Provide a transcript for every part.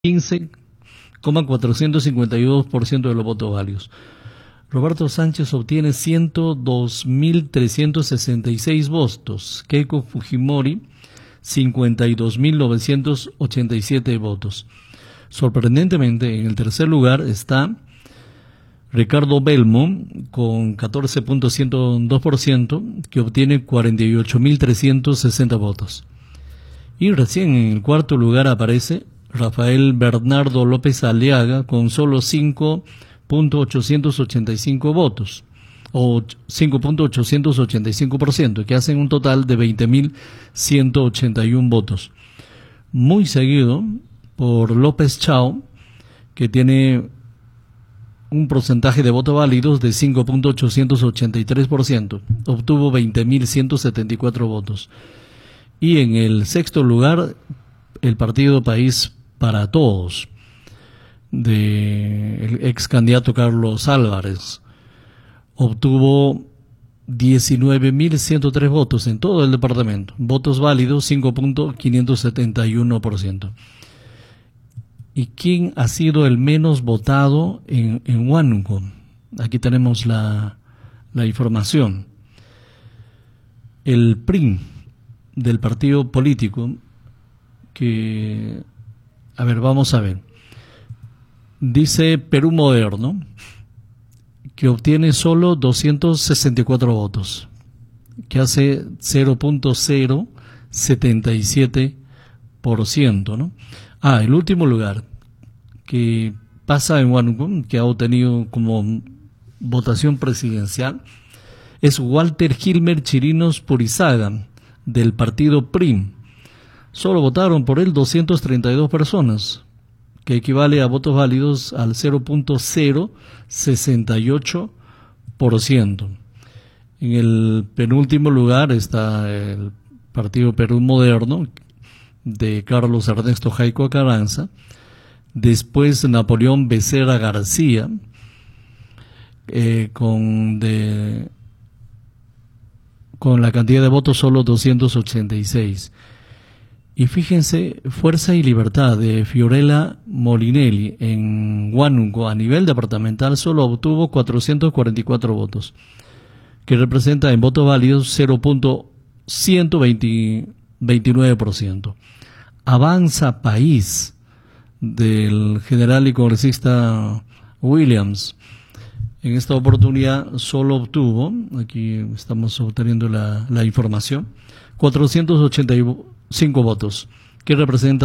15,452% de los votos válidos. Roberto Sánchez obtiene 102.366 votos. Keiko Fujimori, 52.987 votos. Sorprendentemente, en el tercer lugar está Ricardo Belmo, con 14.102%, que obtiene 48.360 votos. Y recién en el cuarto lugar aparece Rafael Bernardo López Aliaga, con solo 5.885 votos, o 5.885%, que hacen un total de 20.181 votos. Muy seguido por López Chao, que tiene un porcentaje de votos válidos de 5.883%, obtuvo 20.174 votos. Y en el sexto lugar, el partido País para Todos, del ex candidato Carlos Álvarez, obtuvo 19.103 votos en todo el departamento, votos válidos 5.571%. ¿Y quién ha sido el menos votado en Huánuco? Aquí tenemos la información. El PRI del partido político que, a ver, vamos a ver. Dice Perú Moderno, que obtiene solo 264 votos, que hace 0.077%, ¿no? El último lugar que pasa en Huánuco, que ha obtenido como votación presidencial, es Walter Gilmer Chirinos Purizaga, del partido PRI. Solo votaron por él 232 personas, que equivale a votos válidos al 0.068%. En el penúltimo lugar está el partido Perú Moderno, de Carlos Ernesto Jaico Carranza, después Napoleón Becerra García, con la cantidad de votos solo 286. Y fíjense, Fuerza y Libertad de Fiorella Molinelli en Huánuco a nivel departamental solo obtuvo 444 votos, que representa en votos válidos 0.129%. Avanza País del general y congresista Williams, en esta oportunidad solo obtuvo, aquí estamos obteniendo la información, 485 votos, que representa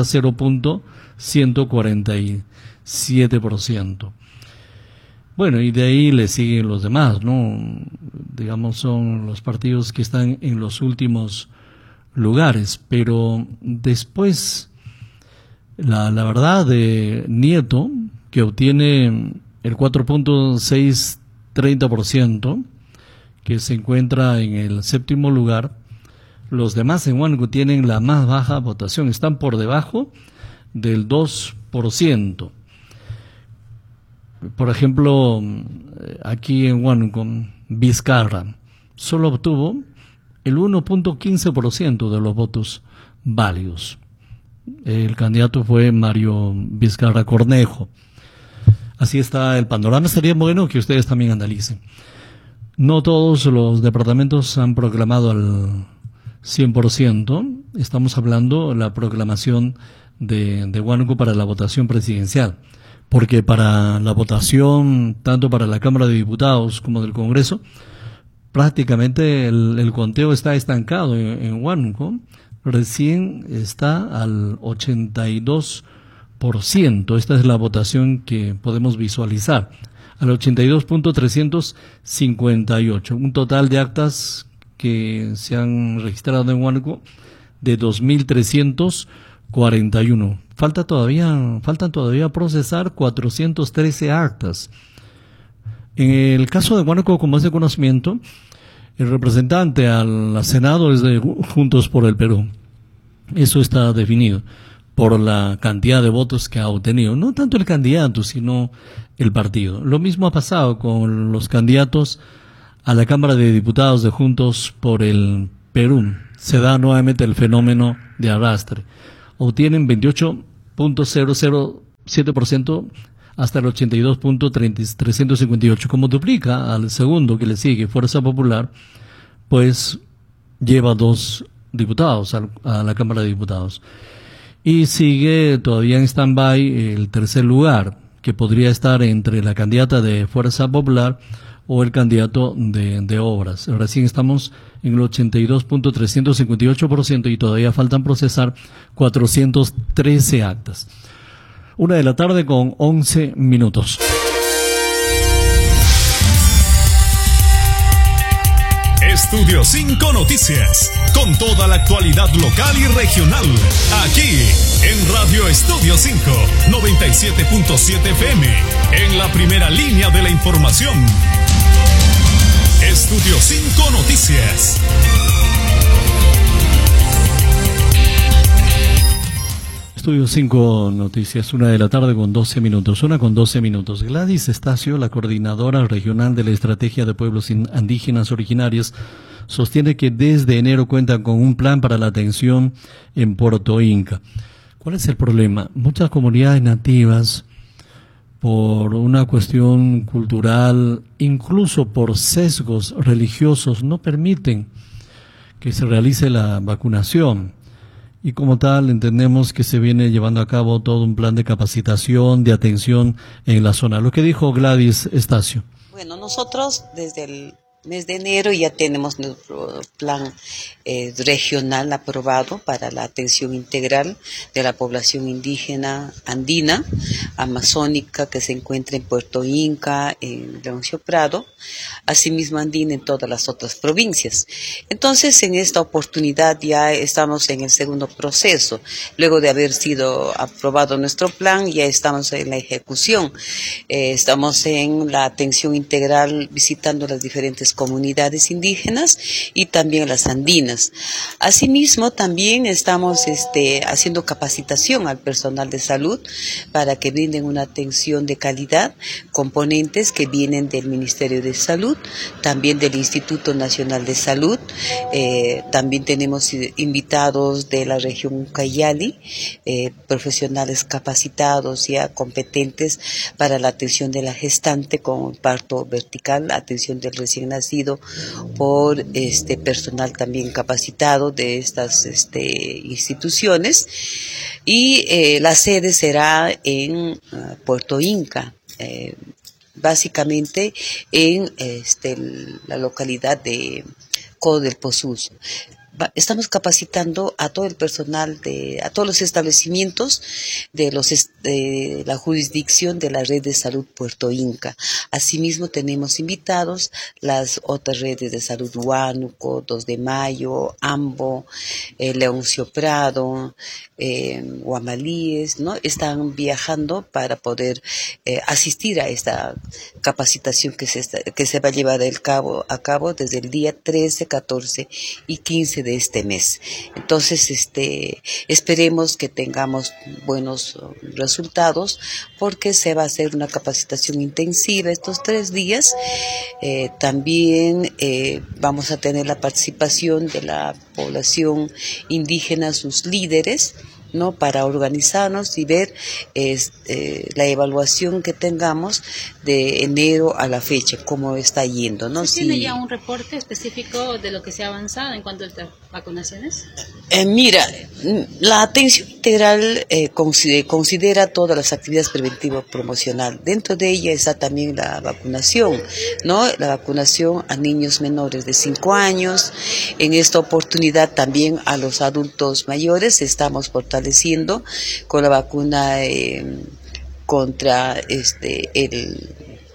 0.147%. Bueno, y de ahí le siguen los demás, ¿no? Digamos, son los partidos que están en los últimos lugares, pero después, la verdad de Nieto, que obtiene el 4.630%, que se encuentra en el séptimo lugar. Los demás en Huánuco tienen la más baja votación, están por debajo del 2%. Por ejemplo, aquí en Huánuco, Vizcarra solo obtuvo el 1.15% de los votos válidos. El candidato fue Mario Vizcarra Cornejo. Así está el panorama. Sería bueno que ustedes también analicen. No todos los departamentos han proclamado al 100%. Estamos hablando de la proclamación de Huánuco para la votación presidencial. Porque para la votación, tanto para la Cámara de Diputados como del Congreso, prácticamente el conteo está estancado en Huánuco. Recién está al 82%. Esta es la votación que podemos visualizar. Al 82.358. Un total de actas que se han registrado en Huánuco de 2.341. Faltan todavía procesar 413 actas. En el caso de Huánuco, como es de conocimiento, el representante al Senado es de Juntos por el Perú. Eso está definido por la cantidad de votos que ha obtenido. No tanto el candidato, sino el partido. Lo mismo ha pasado con los candidatos a la Cámara de Diputados de Juntos por el Perú. Se da nuevamente el fenómeno de arrastre. Obtienen 28.00 7% hasta el 82.358. Como duplica al segundo que le sigue, Fuerza Popular, pues lleva 2 diputados a la Cámara de Diputados. Y sigue todavía en stand-by el tercer lugar, que podría estar entre la candidata de Fuerza Popular o el candidato de Obras. Recién estamos en el 82.358% y todavía faltan procesar 413 actas. 1:00 con 11 minutos. Estudio 5 Noticias, con toda la actualidad local y regional, aquí en Radio Estudio 5, 97.7 FM, en la primera línea de la información. Estudio 5 Noticias. Estudio 5 Noticias, 1:00 con 12 minutos. 1:12 minutos. Gladys Estacio, la coordinadora regional de la Estrategia de Pueblos Indígenas Originarios, sostiene que desde enero cuentan con un plan para la atención en Puerto Inca. ¿Cuál es el problema? Muchas comunidades nativas, por una cuestión cultural, incluso por sesgos religiosos, no permiten que se realice la vacunación. Y como tal, entendemos que se viene llevando a cabo todo un plan de capacitación, de atención en la zona. Lo que dijo Gladys Estacio. Bueno, nosotros desde el mes de enero ya tenemos nuestro plan regional aprobado para la atención integral de la población indígena andina, amazónica, que se encuentra en Puerto Inca, en Leoncio Prado, asimismo andina en todas las otras provincias. Entonces, en esta oportunidad ya estamos en el segundo proceso. Luego de haber sido aprobado nuestro plan, ya estamos en la ejecución. Estamos en la atención integral visitando las diferentes comunidades indígenas y también las andinas. Asimismo, también estamos haciendo capacitación al personal de salud para que brinden una atención de calidad, componentes que vienen del Ministerio de Salud, también del Instituto Nacional de Salud. También tenemos invitados de la región Ucayali, profesionales capacitados ya competentes para la atención de la gestante con parto vertical, atención del recién nacido por personal también capacitado de estas instituciones, y la sede será en Puerto Inca, básicamente en la localidad de Codo del Pozuzo. Estamos capacitando a todo el personal a todos los establecimientos de la jurisdicción de la red de salud Puerto Inca. Asimismo tenemos invitados las otras redes de salud Huánuco, 2 de Mayo, Ambo, Leoncio Prado, Guamalíes, ¿no? Están viajando para poder asistir a esta capacitación que se va a llevar a cabo desde el día 13, 14 y 15 de este mes. Entonces, esperemos que tengamos buenos resultados, porque se va a hacer una capacitación intensiva estos 3 días. También vamos a tener la participación de la población indígena, sus líderes, ¿no? Para organizarnos y ver la evaluación que tengamos de enero a la fecha, cómo está yendo, ¿no? ¿Tiene ya un reporte específico de lo que se ha avanzado en cuanto a estas vacunaciones? Mira, la atención integral considera todas las actividades preventivas promocional. Dentro de ella está también la vacunación, ¿no? La vacunación a niños menores de 5 años. En esta oportunidad también a los adultos mayores estamos fortaleciendo con la vacuna contra el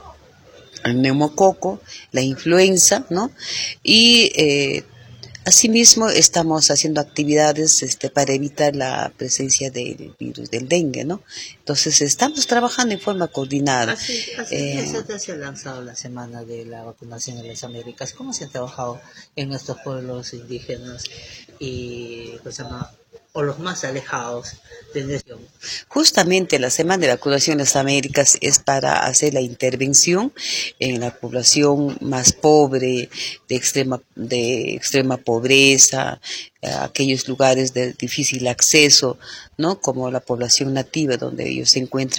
neumococo, la influenza, ¿no? Y asimismo estamos haciendo actividades para evitar la presencia del virus del dengue, ¿no? Entonces estamos trabajando en forma coordinada. Así se ha lanzado la semana de la vacunación en las Américas. ¿Cómo se ha trabajado en nuestros pueblos indígenas y o los más alejados de nación? Justamente la semana de vacunación en las Américas es para hacer la intervención en la población más pobre, de extrema pobreza, aquellos lugares de difícil acceso, ¿no? Como la población nativa, donde ellos se encuentran